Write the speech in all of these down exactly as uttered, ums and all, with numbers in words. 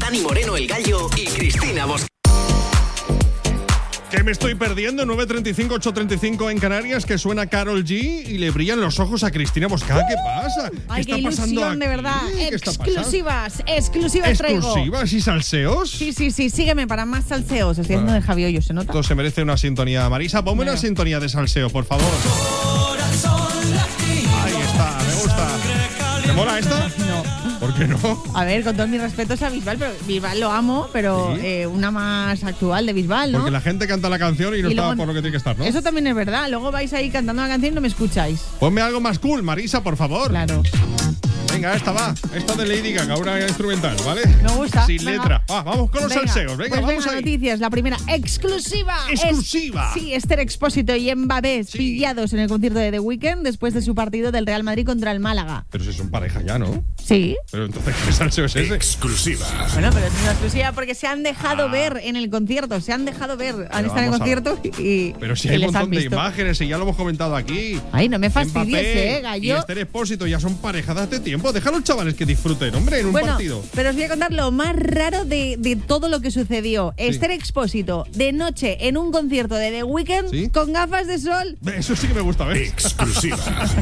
Dani Moreno, El Gallo y Cristina Bosque. ¿Qué me estoy perdiendo? nueve treinta y cinco, ocho treinta y cinco en Canarias, que suena Karol G y le brillan los ojos a Cristina Bosca. ¿Qué pasa? ¿Qué Ay, está qué pasando ilusión, aquí? de verdad. ¿Qué está Exclusivas, exclusivas traigo. ¿Exclusivas y salseos? Sí, sí, sí, sígueme para más salseos. Estoy haciendo Ah. de Javi Hoyo, ¿se nota? Esto se merece una sintonía. Marisa, ponme Bueno. una sintonía de salseo, por favor. Ahí está, me gusta. ¿Te mola esta? No. ¿Por qué no? A ver, con todos mis respetos a Bisbal, pero Bisbal lo amo, pero Sí. eh, una más actual de Bisbal, ¿no? Porque la gente canta la canción y no Y está luego- por lo que tiene que estar, ¿no? Eso también es verdad. Luego vais ahí cantando la canción y no me escucháis. Ponme algo más cool, Marisa, por favor. Claro. Venga, esta va. Esta de Lady Gaga, una instrumental, ¿vale? Me gusta. Sin Venga. letra. Ah, vamos con los Venga, salseos. Venga, pues vamos venga, ahí. noticias. La primera, exclusiva. Exclusiva. Es- sí, Esther Expósito y Mbappé Sí. pillados en el concierto de The Weeknd después de su partido del Real Madrid contra el Málaga. Pero si son pareja ya, ¿no? Sí. Pero entonces, ¿qué salseo es ese? Exclusiva. Bueno, pero es una exclusiva porque se han dejado ver en el concierto. Se han dejado ver. Han estado en el vamos a ver. concierto y, Pero si y hay un les han montón de visto. imágenes y ya lo hemos comentado aquí. Ay, no me fastidies, Mbappé eh, y gallo. Esther Expósito ya son pareja de hace tiempo. Deja a los chavales que disfruten, hombre, en un Bueno, partido. pero os voy a contar lo más raro de, de todo lo que sucedió. Esther Expósito, de noche en un concierto de The Weeknd ¿Sí? con gafas de sol. Eso sí que me gusta, ¿ves? Exclusiva.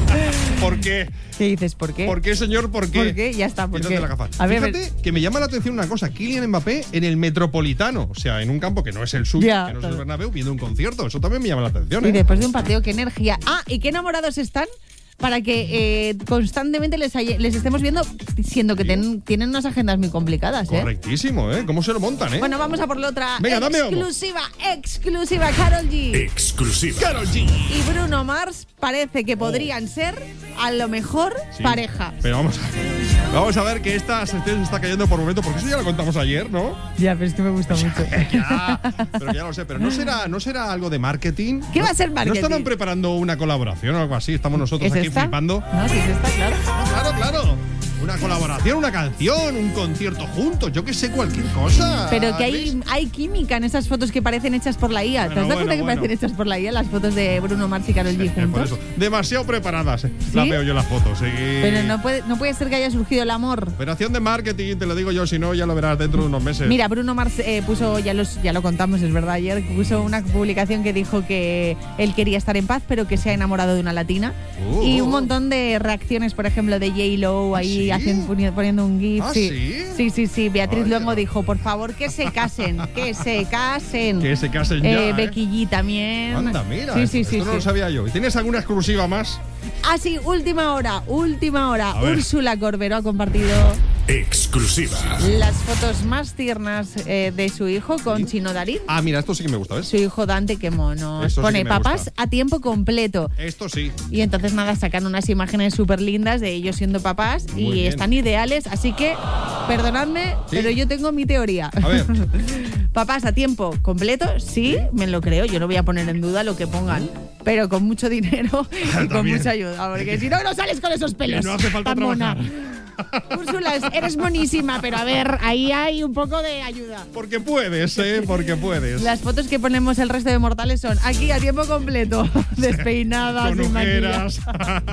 ¿Por qué? ¿Qué dices? ¿Por qué? ¿Por qué, señor? ¿Por qué? ¿Por qué? Ya está, ¿por Quítate qué? la gafa. A ver, a ver. Fíjate que me llama la atención una cosa. Kylian Mbappé en el Metropolitano. O sea, en un campo que no es el suyo, Ya, que no es claro. el Bernabéu, viendo un concierto. Eso también me llama la atención, Y ¿eh? después de un partido, qué energía. Ah, y qué enamorados están para que eh, constantemente les, hay- les estemos viendo, siendo que Sí. ten- tienen unas agendas muy complicadas, ¿eh? Correctísimo, ¿eh? ¿Cómo se lo montan, eh? Bueno, vamos a por la otra. Venga, dame humo. exclusiva, exclusiva, Karol G. Exclusiva. Karol G. Y Bruno Mars parece que podrían ser, a lo mejor, Sí. pareja. Pero vamos a ver. Vamos a ver que esta sección se está cayendo por momento, porque eso ya lo contamos ayer, ¿no? Ya, pero es que me gusta mucho. Ya, pero ya lo sé. Pero no será, no será algo de marketing. ¿Qué ¿No- va a ser marketing? ¿No estaban preparando una colaboración o algo así? Estamos nosotros ¿Es aquí esta? flipando. No, sí, es esta, claro. Claro, claro. Una colaboración, una canción, un concierto juntos, yo que sé, cualquier cosa. Pero que ¿Ves? hay, hay química en esas fotos que parecen hechas por la I A. ¿Te Bueno, has dado bueno, cuenta que bueno. parecen hechas por la I A las fotos de Bruno Mars y Karol G Eh, por juntos? eso. Demasiado preparadas. eh. ¿Sí? Las veo yo las fotos. Sí. Pero no puede, no puede ser que haya surgido el amor. Operación de marketing, te lo digo yo, si no, ya lo verás dentro de unos meses. Mira, Bruno Mars eh, puso, ya, los, ya lo contamos, es verdad, ayer, puso una publicación que dijo que él quería estar en paz, pero que se ha enamorado de una latina. Uh. Y un montón de reacciones, por ejemplo, de J-Lo ahí ¿Sí? haciendo- poni- poniendo un GIF. ¿Ah, sí. sí? sí, sí, sí. Beatriz Vaya. Luengo dijo, por favor, que se casen, que se casen. Que se casen ya. Eh, ¿eh? Becky G también. Anda, mira. Sí, esto sí, sí. esto no sí. lo sabía yo. ¿Y tienes alguna exclusiva más? Ah, sí, última hora, última hora. A ver. Úrsula Corberó ha compartido Exclusiva. las fotos más tiernas eh, de su hijo con Chino Darín. Ah, mira, esto sí que me gusta, ¿ves? Su hijo Dante, qué mono. Eso sí Pone que me papás gusta. a tiempo completo. Esto sí. Y entonces nada, sacan unas imágenes súper lindas de ellos siendo papás Muy y bien. están ideales. Así que, perdonadme, Sí. pero yo tengo mi teoría. A ver. Papás a tiempo completo, sí, me lo creo. Yo no voy a poner en duda lo que pongan. Pero con mucho dinero y con También. mucha ayuda. Porque si no, no sales con esos pelos. Que no hace falta tan mona. trabajar. Úrsula, es- eres monísima, pero a ver, ahí hay un poco de ayuda. Porque puedes, ¿eh? Porque puedes. Las fotos que ponemos el resto de mortales son aquí a tiempo completo, despeinadas, Con sin maquillaje. ojeras.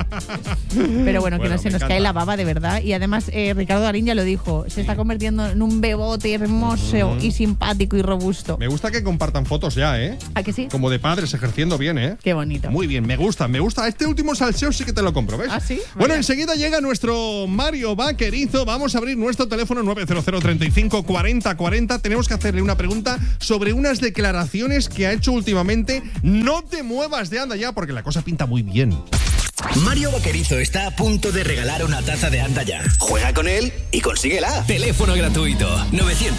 Pero bueno, que Bueno, no se me nos encanta. cae la baba de verdad. Y además, eh, Ricardo Darín ya lo dijo, se está convirtiendo en un bebote hermoso y simpático y robusto. Me gusta que compartan fotos ya, ¿eh? ¿A que sí? Como de padres ejerciendo bien, ¿eh? Qué bonito. Muy bien, me gusta, me gusta. Este último salseo sí que te lo compro, ¿ves? ¿Ah, sí? Bueno, Vaya. enseguida llega nuestro Mario Vaquerizo. Vamos a abrir nuestro teléfono nueve cero cero, treinta y cinco, cuarenta, cuarenta. Tenemos que hacerle una pregunta sobre unas declaraciones que ha hecho últimamente. No te muevas de anda ya, porque la cosa pinta muy bien. Mario Vaquerizo está a punto de regalar una taza de Anda Ya. Juega con él y consíguela. Teléfono gratuito novecientos